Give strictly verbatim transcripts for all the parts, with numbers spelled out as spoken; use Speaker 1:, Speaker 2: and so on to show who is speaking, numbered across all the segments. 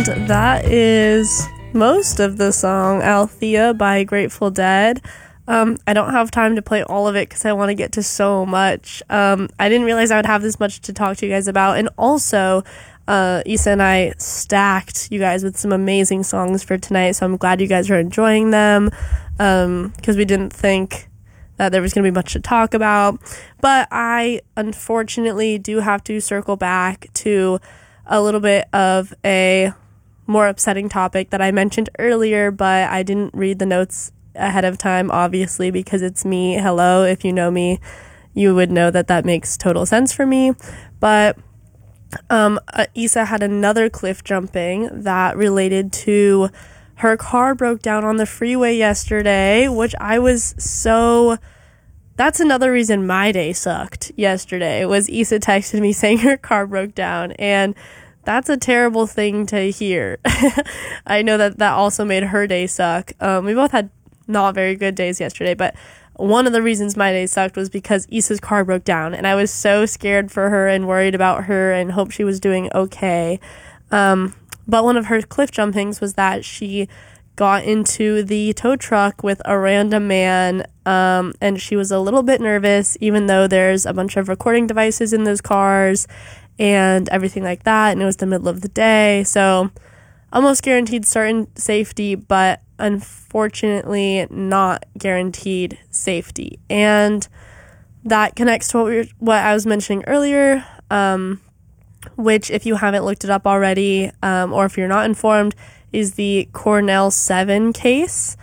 Speaker 1: And that is most of the song Althea by Grateful Dead. Um, I don't have time to play all of it because I want to get to so much. Um, I didn't realize I would have this much to talk to you guys about. And also, uh, Issa and I stacked you guys with some amazing songs for tonight. So I'm glad you guys are enjoying them um, because we didn't think that there was going to be much to talk about. But I, unfortunately, do have to circle back to a little bit of a more upsetting topic that I mentioned earlier, but I didn't read the notes ahead of time, obviously, because it's me. Hello, if you know me, you would know that that makes total sense for me. But um, uh, Issa had another cliff jumping that related to her car broke down on the freeway yesterday, which I was so... That's another reason my day sucked yesterday, was Issa texted me saying her car broke down, and that's a terrible thing to hear. I know that that also made her day suck. Um, we both had not very good days yesterday, but one of the reasons my day sucked was because Issa's car broke down, and I was so scared for her and worried about her and hoped she was doing okay. Um, but one of her cliff jumpings was that she got into the tow truck with a random man, um, and she was a little bit nervous, even though there's a bunch of recording devices in those cars and everything like that, and it was the middle of the day, so almost guaranteed certain safety, but unfortunately not guaranteed safety. And that connects to what, we were, what I was mentioning earlier, um, which, if you haven't looked it up already, um, or if you're not informed, is the Cornell seven case,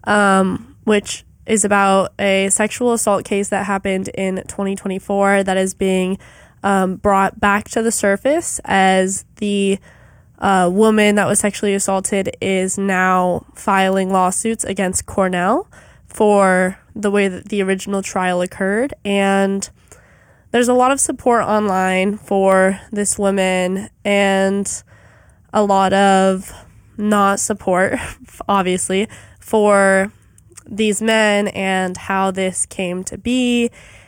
Speaker 1: um, which is about a sexual assault case that happened in twenty twenty-four that is being um, brought back to the surface as the uh, woman that was sexually assaulted is now filing lawsuits against Cornell for the way that the original trial occurred. And there's a lot of support online for this woman and a lot of not support, obviously, for these men and how this came to be.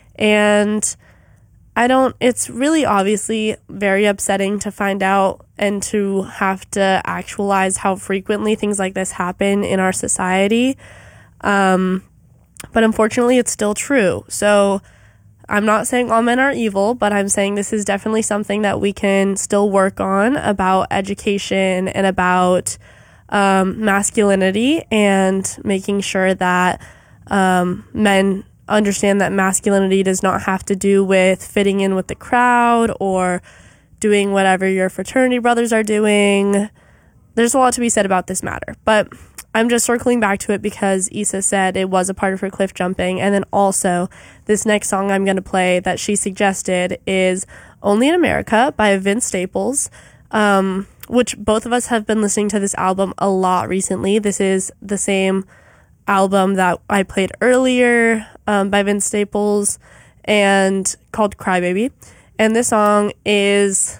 Speaker 1: And I don't, it's really obviously very upsetting to find out and to have to actualize how frequently things like this happen in our society. Um, but unfortunately, it's still true. So I'm not saying all men are evil, but I'm saying this is definitely something that we can still work on, about education and about um, masculinity, and making sure that um, men understand that masculinity does not have to do with fitting in with the crowd or doing whatever your fraternity brothers are doing. There's a lot to be said about this matter, but I'm just circling back to it because Issa said it was a part of her cliff jumping. And then also, this next song I'm going to play that she suggested is Only in America by Vince Staples, um, which both of us have been listening to this album a lot recently. This is the same album that I played earlier um, by Vince Staples, and called Crybaby. And this song is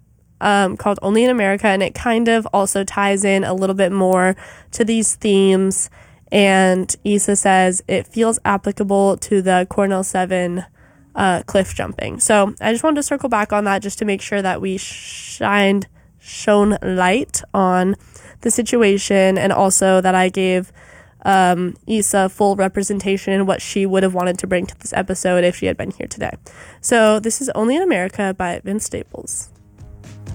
Speaker 1: Um, called Only in America, and it kind of also ties in a little bit more to these themes, and Issa says it feels applicable to the Cornell seven uh, cliff jumping. So I just wanted to circle back on that just to make sure that we shined, shone light on the situation, and also that I gave um, Issa full representation in what she would have wanted to bring to this episode if she had been here today. So this is Only in America by Vince Staples.